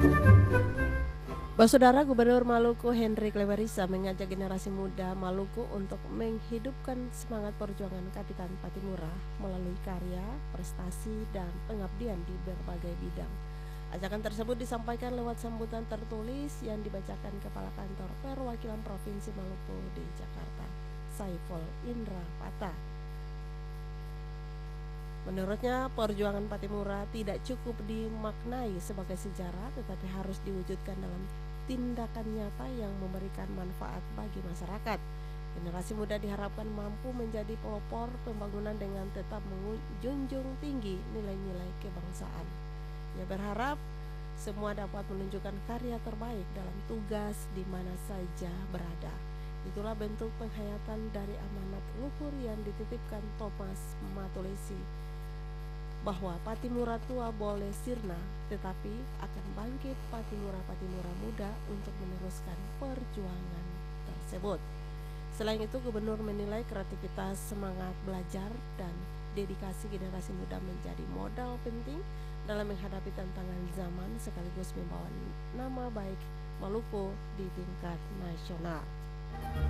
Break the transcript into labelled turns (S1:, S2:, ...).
S1: Saudara Gubernur Maluku Hendrik Lewerisa mengajak generasi muda Maluku untuk menghidupkan semangat perjuangan Kapitan Patimura melalui karya, prestasi, dan pengabdian di berbagai bidang. Ajakan tersebut disampaikan lewat sambutan tertulis yang dibacakan Kepala Kantor Perwakilan Provinsi Maluku di Jakarta, Saiful Indra Pata. Menurutnya, perjuangan Patimura tidak cukup dimaknai sebagai sejarah, tetapi harus diwujudkan dalam tindakan nyata yang memberikan manfaat bagi masyarakat. Generasi muda diharapkan mampu menjadi pelopor pembangunan dengan tetap menjunjung tinggi nilai-nilai kebangsaan. Ia berharap semua dapat menunjukkan karya terbaik dalam tugas di mana saja berada. Itulah bentuk penghayatan dari amanat luhur yang dititipkan Thomas Matulisi, bahwa Patimura tua boleh sirna, tetapi akan bangkit Patimura-Patimura muda untuk meneruskan perjuangan tersebut. Selain itu, Gubernur menilai kreativitas, semangat belajar, dan dedikasi generasi muda menjadi modal penting dalam menghadapi tantangan zaman sekaligus membawa nama baik Maluku di tingkat nasional.